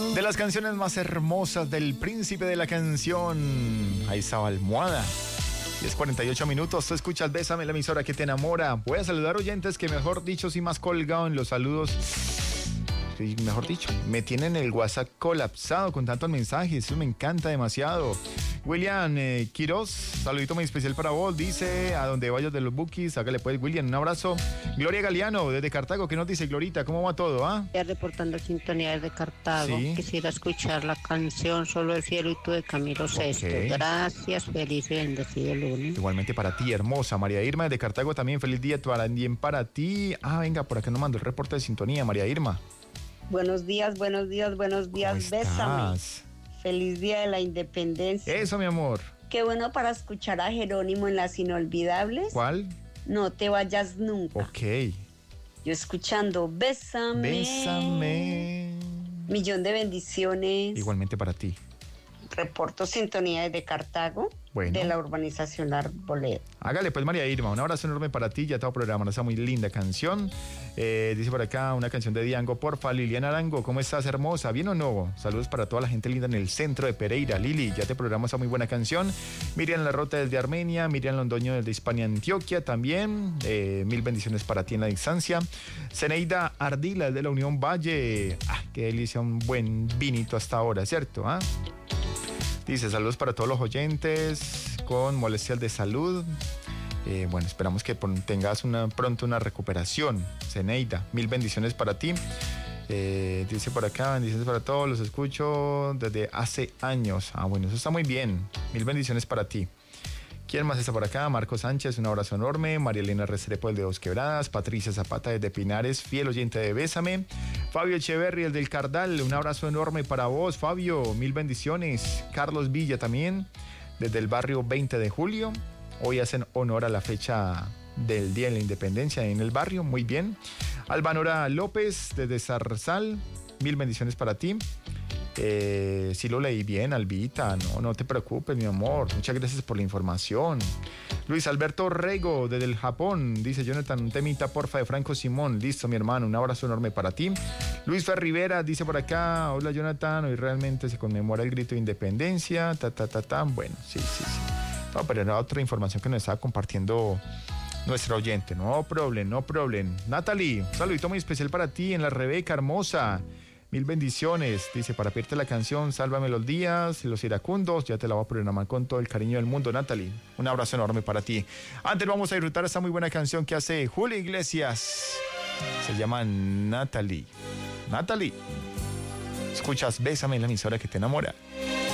De las canciones más hermosas del príncipe de la canción, ahí estaba Almohada. 10:48 minutos, tú escuchas Bésame, la emisora que te enamora. Voy a saludar oyentes que, mejor dicho, sí más colgado en los saludos. Sí, mejor dicho, me tienen el WhatsApp colapsado con tantos mensajes, eso me encanta demasiado. William Quiroz, saludito muy especial para vos, dice, a donde vayas de los Bookies, hágale pues, William, un abrazo. Gloria Galeano, desde Cartago, ¿qué nos dice, Glorita? ¿Cómo va todo, Ya reportando sintonía desde Cartago. Sí. Quisiera escuchar la canción Solo el cielo y tú de Camilo Sesto. Gracias, feliz y bendecido lunes. Igualmente para ti, hermosa. María Irma desde Cartago también, feliz día también para ti. Venga, por acá nos mandó el reporte de sintonía, María Irma. Buenos días, Bésame. Feliz día de la independencia. Eso, mi amor. Qué bueno para escuchar a Jerónimo en Las Inolvidables. ¿Cuál? No te vayas nunca. Ok. Yo escuchando Bésame. Bésame. Millón de bendiciones. Igualmente para ti. Reporto sintonía desde Cartago, de la urbanización Arboleda. Hágale pues, María Irma, un abrazo enorme para ti, ya te voy a programar esa muy linda canción. Dice por acá una canción de Diango, porfa. Liliana Arango, ¿cómo estás, hermosa? ¿Bien o no? Saludos para toda la gente linda en el centro de Pereira. Lili, ya te programo esa muy buena canción. Miriam Larrota desde Armenia, Miriam Londoño desde Hispania, Antioquia también. Mil bendiciones para ti en la distancia. Zeneida Ardila de la Unión Valle. Qué delicia, un buen vinito hasta ahora, ¿cierto? Dice, saludos para todos los oyentes con molestias de salud. Bueno, esperamos que tengas pronto una recuperación, Zeneida. Mil bendiciones para ti. Dice por acá, bendiciones para todos, los escucho desde hace años. Bueno, eso está muy bien. Mil bendiciones para ti. ¿Quién más está por acá? Marco Sánchez, un abrazo enorme. María Elena Restrepo, el de Dos Quebradas. Patricia Zapata, desde Pinares, fiel oyente de Bésame. Fabio Echeverri, el del Cardal, un abrazo enorme para vos, Fabio. Mil bendiciones. Carlos Villa también, desde el barrio 20 de julio. Hoy hacen honor a la fecha del Día de la Independencia en el barrio. Muy bien. Albanora López, desde Zarzal. Mil bendiciones para ti. Sí lo leí bien, Albita, no te preocupes, mi amor, muchas gracias por la información. Luis Alberto Rego, desde el Japón, dice Jonathan, un temita porfa de Franco Simón. Listo, mi hermano, un abrazo enorme para ti. Luis Fer Rivera dice por acá, hola Jonathan, hoy realmente se conmemora el grito de independencia, bueno, sí. No, pero era otra información que nos estaba compartiendo nuestro oyente, no problem. Natalie, un saludito muy especial para ti en la Rebeca hermosa. Mil bendiciones, dice, para pedirte la canción Sálvame los días, los iracundos, ya te la voy a programar con todo el cariño del mundo, Natalie. Un abrazo enorme para ti. Antes vamos a disfrutar esta muy buena canción que hace Julio Iglesias. Se llama Natalie. Escuchas Bésame, la emisora que te enamora.